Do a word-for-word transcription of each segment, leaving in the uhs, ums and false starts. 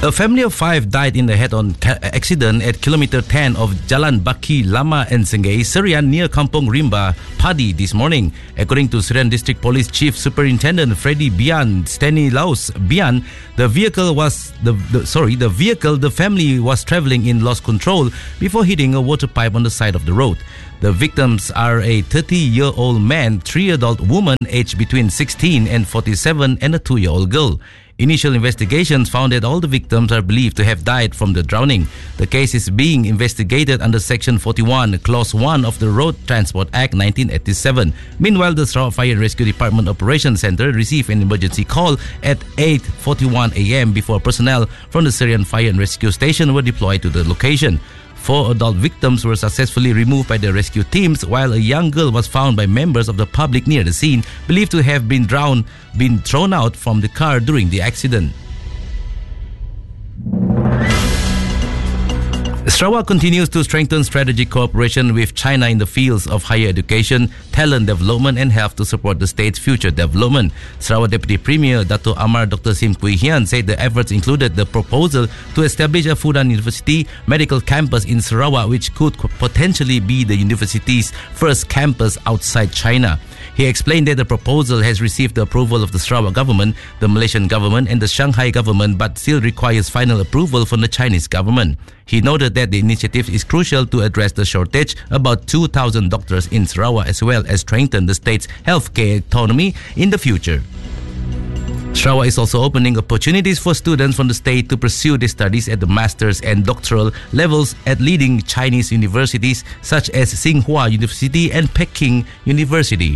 A family of five died in a head-on ca- accident at kilometer ten of Jalan Baki Lama and Sengei, Serian near Kampong Rimba, Padi this morning. According to Serian District Police Chief Superintendent Freddy Bian Stanislaus Bian, the vehicle was the, the sorry the vehicle the family was travelling in lost control before hitting a water pipe on the side of the road. The victims are a thirty-year-old man, three adult women aged between sixteen and forty-seven, and a two-year-old girl. Initial investigations found that all the victims are believed to have died from the drowning. The case is being investigated under Section forty-one, Clause one of the Road Transport Act nineteen eighty-seven. Meanwhile, the Sarawak Fire and Rescue Department Operations Center received an emergency call at eight forty-one a.m. before personnel from the Syrian Fire and Rescue Station were deployed to the location. Four adult victims were successfully removed by the rescue teams, while a young girl was found by members of the public near the scene, believed to have been drowned, been thrown out from the car during the accident. Sarawak continues to strengthen strategic cooperation with China in the fields of higher education, talent development and health to support the state's future development. Sarawak Deputy Premier Dato' Amar Doctor Sim Kui Hian said the efforts included the proposal to establish a Fudan University medical campus in Sarawak, which could potentially be the university's first campus outside China. He explained that the proposal has received the approval of the Sarawak government, the Malaysian government and the Shanghai government, but still requires final approval from the Chinese government. He noted that the initiative is crucial to address the shortage about two thousand doctors in Sarawak, as well as strengthen the state's healthcare autonomy in the future. Sarawak is also opening opportunities for students from the state to pursue their studies at the master's and doctoral levels at leading Chinese universities such as Tsinghua University and Peking University.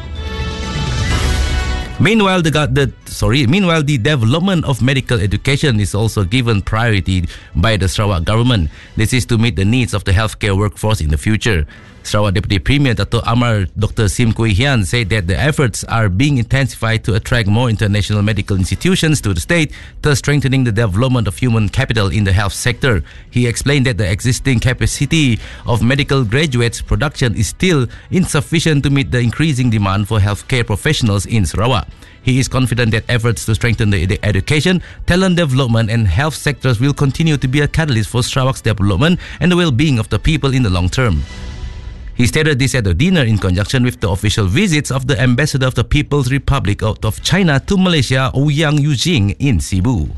Meanwhile, the, the sorry. Meanwhile, the development of medical education is also given priority by the Sarawak government. This is to meet the needs of the healthcare workforce in the future. Sarawak Deputy Premier Dato' Amar Doctor Sim Kui Hian said that the efforts are being intensified to attract more international medical institutions to the state, thus strengthening the development of human capital in the health sector. He explained that the existing capacity of medical graduates production is still insufficient to meet the increasing demand for healthcare professionals in Sarawak. He is confident that efforts to strengthen the education, talent development and health sectors will continue to be a catalyst for Sarawak's development and the well-being of the people in the long term. He stated this at a dinner in conjunction with the official visits of the Ambassador of the People's Republic of China to Malaysia, Ouyang Yujing, in Cebu.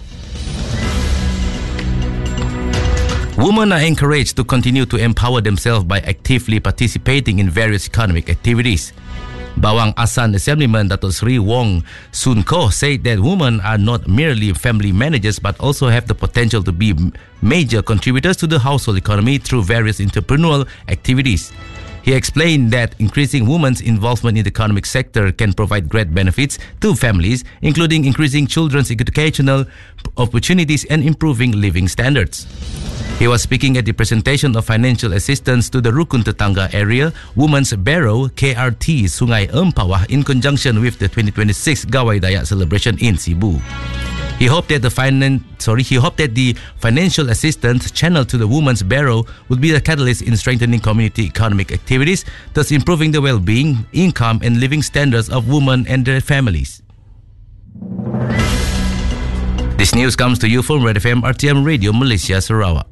Women are encouraged to continue to empower themselves by actively participating in various economic activities. Bawang Asan Assemblyman Dato' Sri Wong Soon Koh said that women are not merely family managers but also have the potential to be major contributors to the household economy through various entrepreneurial activities. He explained that increasing women's involvement in the economic sector can provide great benefits to families, including increasing children's educational opportunities and improving living standards. He was speaking at the presentation of financial assistance to the Rukun Tetangga Area Women's Bureau K R T Sungai Empawah in conjunction with the twenty twenty-six Gawai Dayak celebration in Cebu. He hoped that the finan- sorry, he hoped that the financial assistance channeled to the Women's Bureau would be a catalyst in strengthening community economic activities, thus improving the well-being, income and living standards of women and their families. This news comes to you from Red F M R T M Radio Malaysia, Sarawak.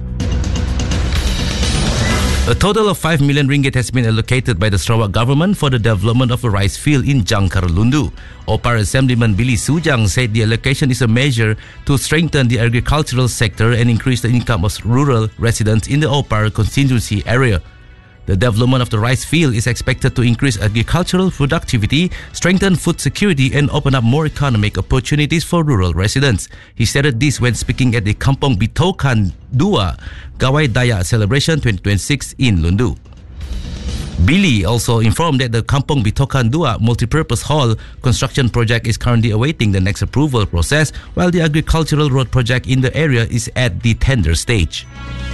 A total of five million ringgit has been allocated by the Sarawak government for the development of a rice field in Jangkar Lundu. Opar Assemblyman Billy Sujang said the allocation is a measure to strengthen the agricultural sector and increase the income of rural residents in the Opar constituency area. The development of the rice field is expected to increase agricultural productivity, strengthen food security and open up more economic opportunities for rural residents. He stated this when speaking at the Kampong Bitokan Dua Gawai Dayak celebration twenty twenty-six in Lundu. Billy also informed that the Kampong Bitokan Dua multipurpose hall construction project is currently awaiting the next approval process, while the agricultural road project in the area is at the tender stage.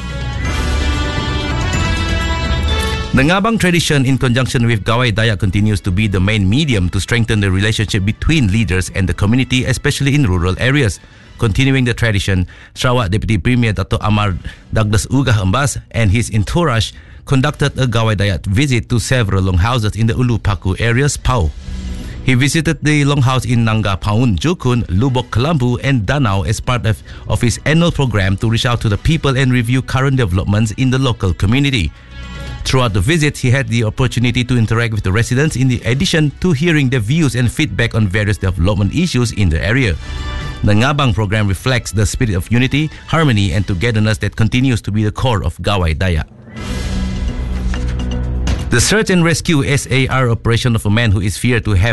The Ngabang tradition in conjunction with Gawai Dayak continues to be the main medium to strengthen the relationship between leaders and the community, especially in rural areas. Continuing the tradition, Sarawak Deputy Premier Dato' Amar Douglas Ugah Embas and his entourage conducted a Gawai Dayak visit to several longhouses in the Ulu Paku area, Pau. He visited the longhouse in Nanga Paun, Jukun, Lubok, Kelambu, and Danau as part of, of his annual program to reach out to the people and review current developments in the local community. Throughout the visit, he had the opportunity to interact with the residents in addition to hearing their views and feedback on various development issues in the area. The Ngabang program reflects the spirit of unity, harmony, and togetherness that continues to be the core of Gawai Dayak. The search and rescue S A R operation of a man who is feared to have